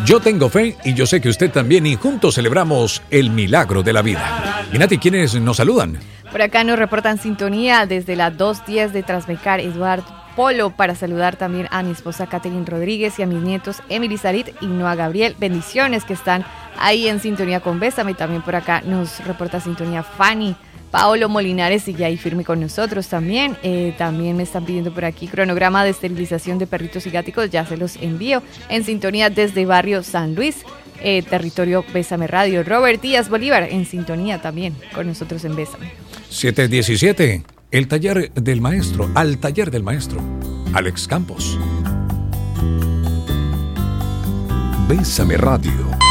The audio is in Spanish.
Yo tengo fe y yo sé que usted también, y juntos celebramos el milagro de la vida. Y Nati, ¿quiénes nos saludan? Por acá nos reportan sintonía desde las 2:10 de Transmecar, Eduardo Polo, para saludar también a mi esposa Catherine Rodríguez y a mis nietos Emily Sarit y Noah Gabriel. Bendiciones que están ahí en sintonía con Bésame. También por acá nos reporta sintonía Fanny. Paolo Molinares sigue ahí firme con nosotros también. También me están pidiendo por aquí cronograma de esterilización de perritos y gaticos. Ya se los envío. En sintonía desde Barrio San Luis, territorio Bésame Radio. Robert Díaz Bolívar en sintonía también con nosotros en Bésame. 7:17, el taller del maestro, al taller del maestro, Alex Campos. Bésame Radio.